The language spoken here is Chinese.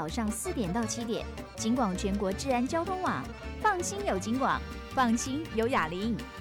早上4点到7点，警广全国治安交通网，放心有警广，放心有雅玲。